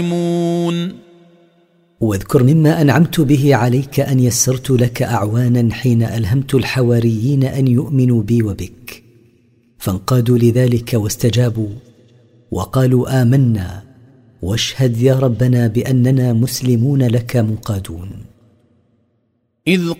واذكر مما أنعمت به عليك أن يسرت لك أعوانا حين ألهمت الحواريين أن يؤمنوا بي وبك، فانقادوا لذلك واستجابوا وقالوا آمنا واشهد يا ربنا بأننا مسلمون لك منقادون. إذ